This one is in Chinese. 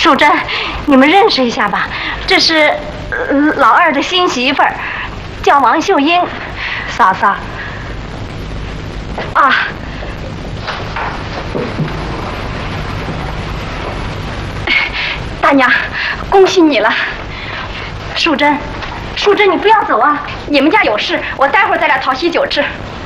淑珍，你们认识一下吧，这是老二的新媳妇儿，叫王秀英。 嫂嫂。 啊。大娘，恭喜你了。淑珍，淑珍，你不要走啊！你们家有事，我待会儿再来讨喜酒吃。